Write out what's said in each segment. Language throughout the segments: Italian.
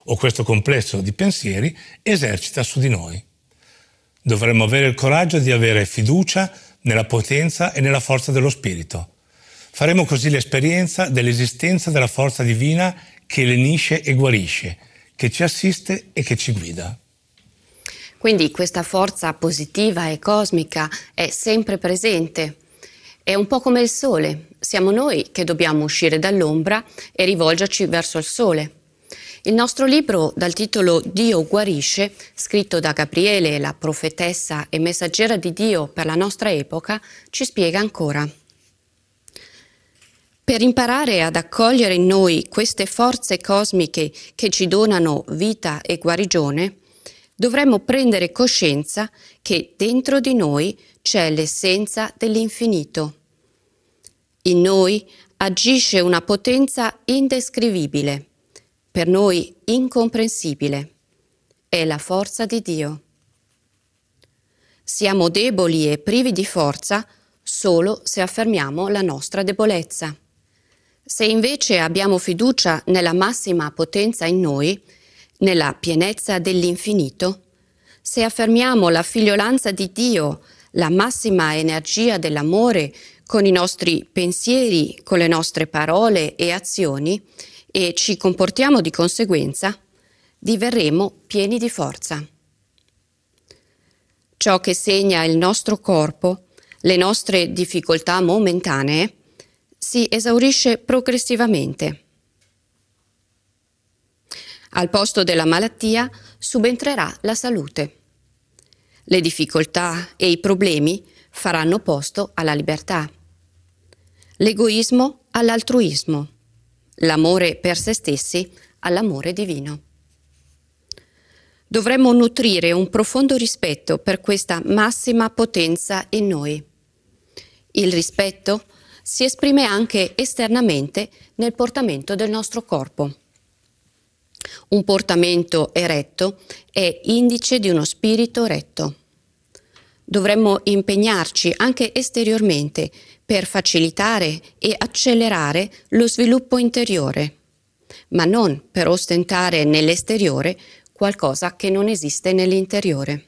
o questo complesso di pensieri esercita su di noi. Dovremmo avere il coraggio di avere fiducia nella potenza e nella forza dello Spirito. Faremo così l'esperienza dell'esistenza della forza divina che lenisce e guarisce, che ci assiste e che ci guida. Quindi questa forza positiva e cosmica è sempre presente. È un po' come il sole. Siamo noi che dobbiamo uscire dall'ombra e rivolgerci verso il sole. Il nostro libro, dal titolo Dio guarisce, scritto da Gabriele, la profetessa e messaggera di Dio per la nostra epoca, ci spiega ancora. Per imparare ad accogliere in noi queste forze cosmiche che ci donano vita e guarigione, dovremmo prendere coscienza che dentro di noi c'è l'essenza dell'infinito. In noi agisce una potenza indescrivibile, per noi incomprensibile. È la forza di Dio. Siamo deboli e privi di forza solo se affermiamo la nostra debolezza. Se invece abbiamo fiducia nella massima potenza in noi, nella pienezza dell'infinito, se affermiamo la figliolanza di Dio, la massima energia dell'amore con i nostri pensieri, con le nostre parole e azioni, e ci comportiamo di conseguenza, diverremo pieni di forza. Ciò che segna il nostro corpo, le nostre difficoltà momentanee, si esaurisce progressivamente. Al posto della malattia subentrerà la salute. Le difficoltà e i problemi faranno posto alla libertà. L'egoismo all'altruismo. L'amore per se stessi all'amore divino. Dovremmo nutrire un profondo rispetto per questa massima potenza in noi. Il rispetto si esprime anche esternamente nel portamento del nostro corpo. Un portamento eretto è indice di uno spirito retto. Dovremmo impegnarci anche esteriormente per facilitare e accelerare lo sviluppo interiore, ma non per ostentare nell'esteriore qualcosa che non esiste nell'interiore.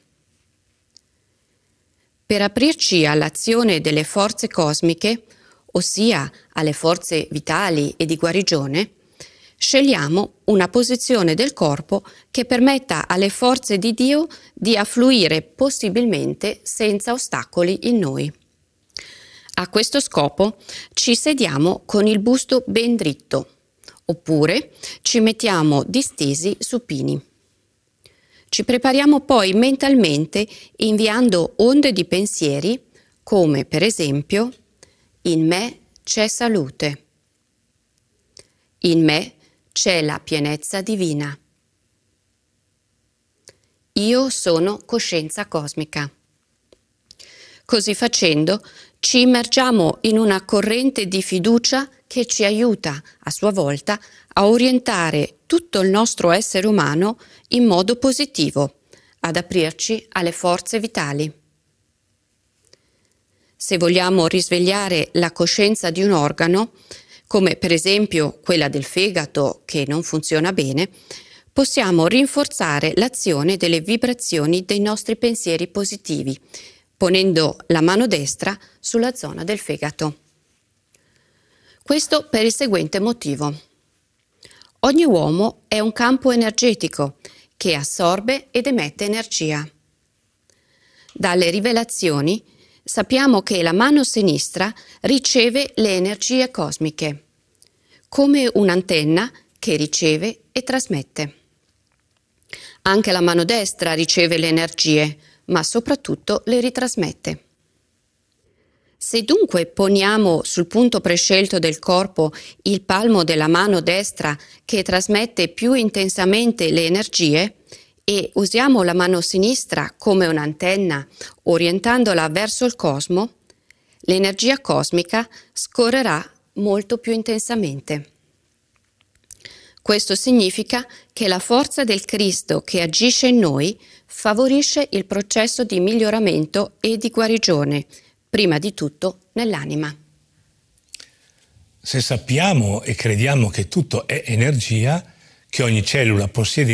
Per aprirci all'azione delle forze cosmiche, ossia alle forze vitali e di guarigione, scegliamo una posizione del corpo che permetta alle forze di Dio di affluire possibilmente senza ostacoli in noi. A questo scopo ci sediamo con il busto ben dritto, oppure ci mettiamo distesi supini. Ci prepariamo poi mentalmente inviando onde di pensieri come per esempio in me c'è salute, in me c'è la pienezza divina, io sono coscienza cosmica. Così facendo ci immergiamo in una corrente di fiducia che ci aiuta a sua volta a orientare tutto il nostro essere umano in modo positivo, ad aprirci alle forze vitali. Se vogliamo risvegliare la coscienza di un organo, come per esempio quella del fegato che non funziona bene, possiamo rinforzare l'azione delle vibrazioni dei nostri pensieri positivi, ponendo la mano destra sulla zona del fegato. Questo per il seguente motivo. Ogni uomo è un campo energetico che assorbe ed emette energia. Dalle rivelazioni sappiamo che la mano sinistra riceve le energie cosmiche, come un'antenna che riceve e trasmette. Anche la mano destra riceve le energie, ma soprattutto le ritrasmette. Se dunque poniamo sul punto prescelto del corpo il palmo della mano destra che trasmette più intensamente le energie e usiamo la mano sinistra come un'antenna orientandola verso il cosmo, l'energia cosmica scorrerà molto più intensamente. Questo significa che la forza del Cristo che agisce in noi favorisce il processo di miglioramento e di guarigione, prima di tutto nell'anima. Se sappiamo e crediamo che tutto è energia, che ogni cellula possiede